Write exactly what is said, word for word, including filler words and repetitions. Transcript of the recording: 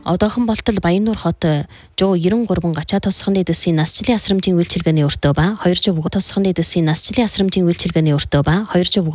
Одоохон болтол Баяннуур хот жоо ерэн гурван гачаа тосхны дэсийн насчлалын асрамжийн үйлчилгээний өртөө ба хоёр жоо тосхны дэсийн насчлалын асрамжийн үйлчилгээний өртөө ба хоёр жоо